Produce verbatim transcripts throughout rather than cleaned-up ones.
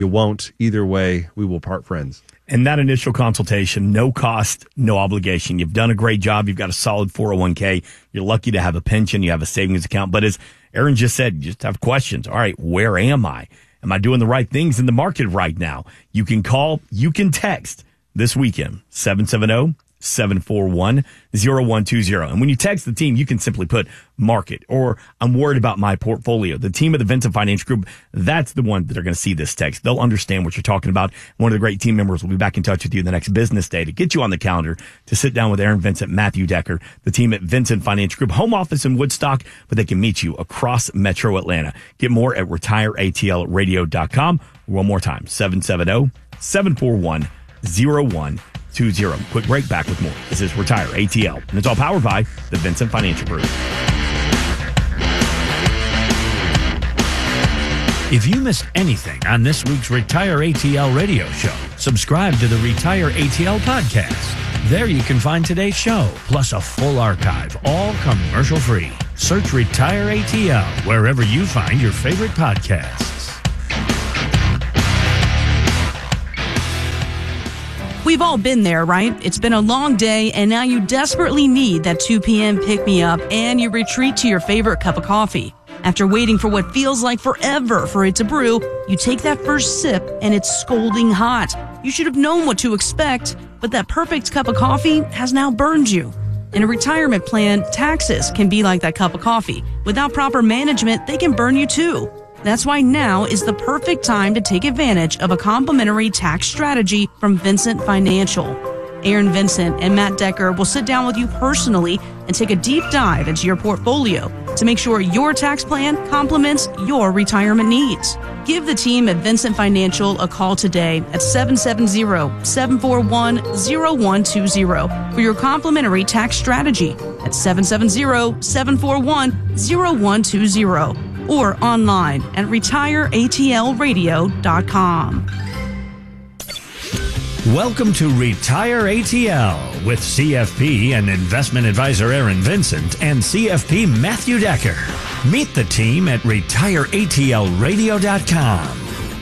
you won't. Either way, we will part friends. And that initial consultation, no cost, no obligation. You've done a great job. You've got a solid four oh one k. You're lucky to have a pension. You have a savings account. But as Aaron just said, you just have questions. All right, where am I? Am I doing the right things in the market right now? You can call, you can text this weekend, seven seven zero, seven four one, zero one two zero. And when you text the team, you can simply put market or I'm worried about my portfolio. The team at the Vincent Financial Group, that's the one that are going to see this text. They'll understand what you're talking about. One of the great team members will be back in touch with you the next business day to get you on the calendar to sit down with Aaron Vincent, Matthew Decker, the team at Vincent Financial Group, home office in Woodstock, but they can meet you across Metro Atlanta. Get more at retire A T L radio dot com. One more time, seven seven zero, seven four one, zero one two zero. Quick break, back with more. This is Retire A T L, and it's all powered by the Vincent Financial Group. If you missed anything on this week's Retire A T L radio show, subscribe to the Retire A T L podcast. There you can find today's show, plus a full archive, all commercial-free. Search Retire A T L wherever you find your favorite podcasts. We've all been there, right? It's been a long day, and now you desperately need that two p.m. pick-me-up, and you retreat to your favorite cup of coffee. After waiting for what feels like forever for it to brew, you take that first sip, and it's scalding hot. You should have known what to expect, but that perfect cup of coffee has now burned you. In a retirement plan, taxes can be like that cup of coffee. Without proper management, they can burn you too. That's why now is the perfect time to take advantage of a complimentary tax strategy from Vincent Financial. Aaron Vincent and Matt Decker will sit down with you personally and take a deep dive into your portfolio to make sure your tax plan complements your retirement needs. Give the team at Vincent Financial a call today at seven seven zero, seven four one, zero one two zero for your complimentary tax strategy at seven seven zero, seven four one, zero one two zero or online at retire A T L radio dot com. Welcome to Retire A T L with C F P and investment advisor Aaron Vincent and C F P Matthew Decker. Meet the team at retire A T L radio dot com.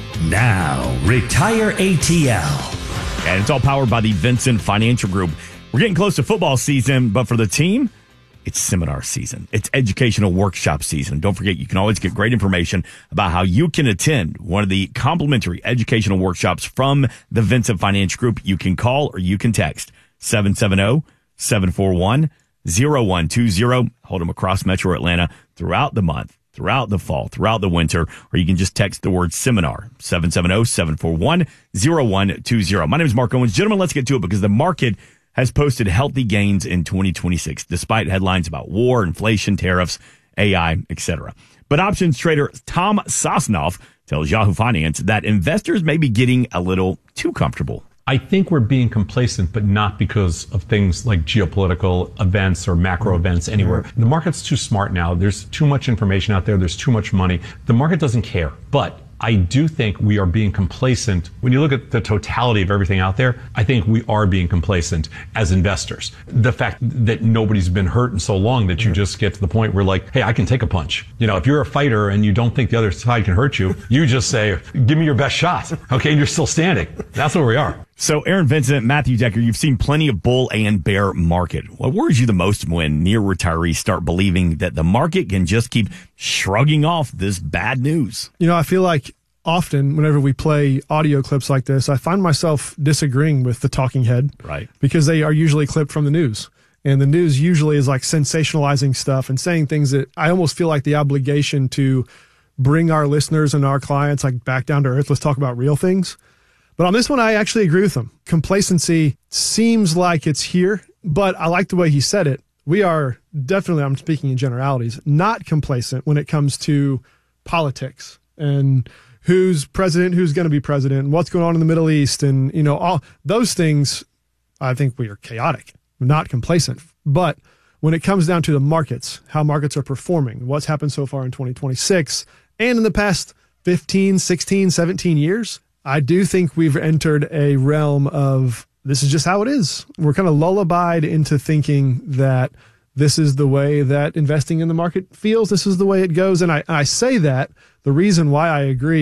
Now, Retire A T L. And it's all powered by the Vincent Financial Group. We're getting close to football season, but for the team, it's seminar season. It's educational workshop season. Don't forget, you can always get great information about how you can attend one of the complimentary educational workshops from the Vincent Financial Group. You can call or you can text seven seven zero, seven four one, zero one two zero. Hold them across Metro Atlanta throughout the month, throughout the fall, throughout the winter, or you can just text the word seminar, seven seven zero, seven four one, zero one two zero. My name is Mark Owens. Gentlemen, let's get to it because the market has posted healthy gains in twenty twenty-six, despite headlines about war, inflation, tariffs, A I, et cetera. But options trader Tom Sosnoff tells Yahoo Finance that investors may be getting a little too comfortable. I think we're being complacent, but not because of things like geopolitical events or macro events anywhere. The market's too smart now. There's too much information out there. There's too much money. The market doesn't care. But I do think we are being complacent. When you look at the totality of everything out there, I think we are being complacent as investors. The fact that nobody's been hurt in so long that you just get to the point where like, hey, I can take a punch. You know, if you're a fighter and you don't think the other side can hurt you, you just say, give me your best shot. Okay, and you're still standing. That's where we are. So, Aaron Vincent, Matthew Decker, you've seen plenty of bull and bear market. What worries you the most when near retirees start believing that the market can just keep shrugging off this bad news? You know, I feel like often whenever we play audio clips like this, I find myself disagreeing with the talking head. Right. Because they are usually clipped from the news. And the news usually is like sensationalizing stuff and saying things that I almost feel like the obligation to bring our listeners and our clients like back down to earth. Let's talk about real things. But on this one, I actually agree with him. Complacency seems like it's here, but I like the way he said it. We are definitely, I'm speaking in generalities, not complacent when it comes to politics and who's president, who's going to be president, and what's going on in the Middle East. And, you know, all those things, I think we are chaotic, not complacent. But when it comes down to the markets, how markets are performing, what's happened so far in twenty twenty-six and in the past fifteen, sixteen, seventeen years, I do think we've entered a realm of this is just how it is. We're kind of lullabied into thinking that this is the way that investing in the market feels. This is the way it goes. And I, I say that the reason why I agree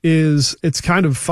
is it's kind of fun.